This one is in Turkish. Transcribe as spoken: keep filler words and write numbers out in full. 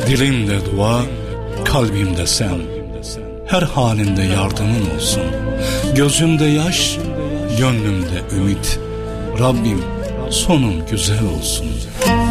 Dilimde dua, kalbimde sen. Her halinde yardımın olsun. Gözümde yaş, gönlümde ümit. Rabbim sonum güzel olsun.